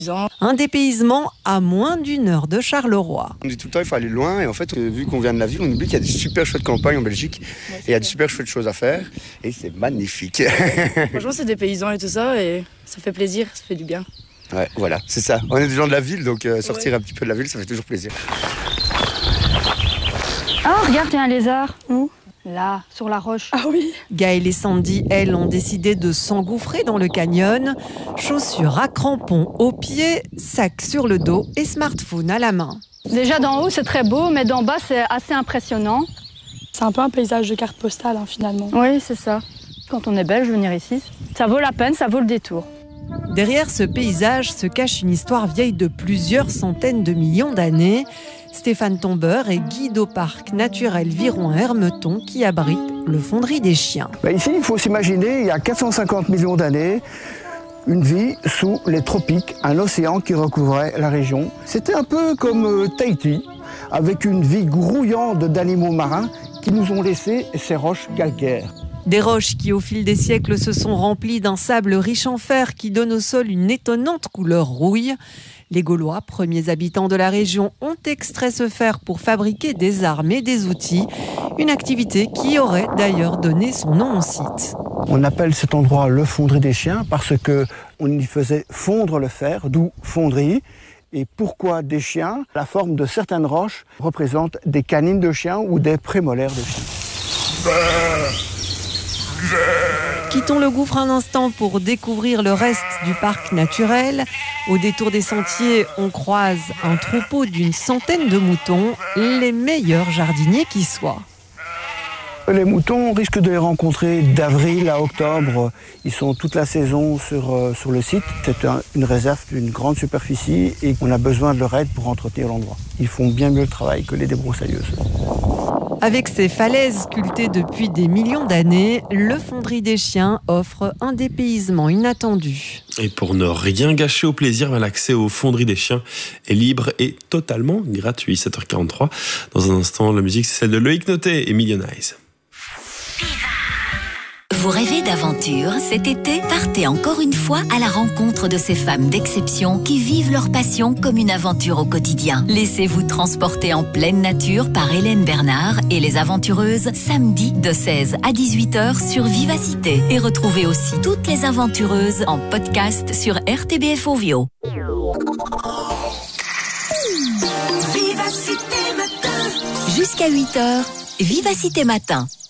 Un dépaysement à moins d'1 heure de Charleroi. On dit tout le temps il faut aller loin et en fait vu qu'on vient de la ville on oublie qu'il y a des super chouettes campagnes en Belgique et il y a des super chouettes choses à faire et c'est magnifique. Franchement c'est des paysans et tout ça et ça fait plaisir, ça fait du bien. Ouais voilà c'est ça, on est des gens de la ville donc sortir un petit peu de la ville ça fait toujours plaisir. Oh regarde il y a un lézard. Où ? Là, sur la roche. Ah oui. Gaëlle et Sandy, elles, ont décidé de s'engouffrer dans le canyon. Chaussures à crampons aux pieds, sac sur le dos et smartphone à la main. Déjà d'en haut c'est très beau, mais d'en bas c'est assez impressionnant. C'est un peu un paysage de carte postale finalement. Oui, c'est ça. Quand on est belge, venir ici, ça vaut la peine, ça vaut le détour. Derrière ce paysage se cache une histoire vieille de plusieurs centaines de millions d'années. Stéphane Tombeur est guide au parc naturel Viron-Hermeton qui abrite le Fonderie des Chiens. Ici, il faut s'imaginer, il y a 450 millions d'années, une vie sous les tropiques, un océan qui recouvrait la région. C'était un peu comme Tahiti, avec une vie grouillante d'animaux marins qui nous ont laissé ces roches calcaires. Des roches qui, au fil des siècles, se sont remplies d'un sable riche en fer qui donne au sol une étonnante couleur rouille. Les Gaulois, premiers habitants de la région, ont extrait ce fer pour fabriquer des armes et des outils. Une activité qui aurait d'ailleurs donné son nom au site. On appelle cet endroit le Fonderie des Chiens parce qu'on y faisait fondre le fer, d'où fonderie. Et pourquoi des chiens ? La forme de certaines roches représente des canines de chiens ou des prémolaires de chiens. Quittons le gouffre un instant pour découvrir le reste du parc naturel. Au détour des sentiers, on croise un troupeau d'une centaine de moutons, les meilleurs jardiniers qui soient. Les moutons, on risque de les rencontrer d'avril à octobre. Ils sont toute la saison sur le site. C'est une réserve d'une grande superficie et on a besoin de leur aide pour entretenir l'endroit. Ils font bien mieux le travail que les débroussailleuses. Avec ses falaises sculptées depuis des millions d'années, le Fonderie des Chiens offre un dépaysement inattendu. Et pour ne rien gâcher au plaisir, l'accès au Fonderie des Chiens est libre et totalement gratuit. 7h43. Dans un instant, la musique, c'est celle de Loïc Notet et Million Eyes. Vous rêvez d'aventure cet été? Partez encore une fois à la rencontre de ces femmes d'exception qui vivent leur passion comme une aventure au quotidien. Laissez-vous transporter en pleine nature par Hélène Bernard et les aventureuses samedi de 16 à 18h sur Vivacité. Et retrouvez aussi toutes les aventureuses en podcast sur RTBF Ovio. Vivacité matin. Jusqu'à 8h, Vivacité matin.